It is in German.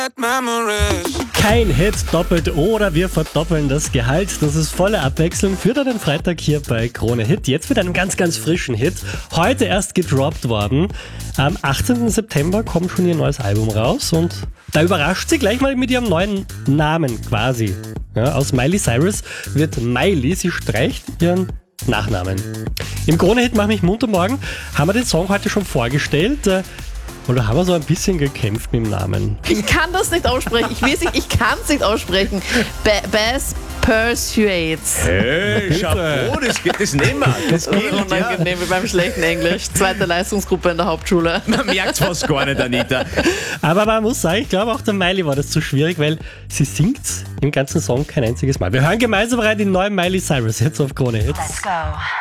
Kein Hit, doppelt oder wir verdoppeln das Gehalt. Das ist volle Abwechslung für den Freitag hier bei Krone Hit. Jetzt mit einem ganz, ganz frischen Hit. Heute erst gedroppt worden. Am 18. September kommt schon ihr neues Album raus und da überrascht sie gleich mal mit ihrem neuen Namen quasi. Ja, aus Miley Cyrus wird Miley, sie streicht ihren Nachnamen. Im Krone-Hit Mach mich munter morgen haben wir den Song heute schon vorgestellt. Oder haben wir so ein bisschen gekämpft mit dem Namen? Ich kann das nicht aussprechen. Ich kann es nicht aussprechen. Bass Persuades. Hey, Chapeau, das nehmen wir. Das geht, Unangenehm wie beim schlechten Englisch. Zweite Leistungsgruppe in der Hauptschule. Man merkt es fast gar nicht, Anita. Aber man muss sagen, ich glaube auch der Miley war das zu schwierig, weil sie singt im ganzen Song kein einziges Mal. Wir hören gemeinsam rein die neue Miley Cyrus jetzt auf Krone Hits. Let's go.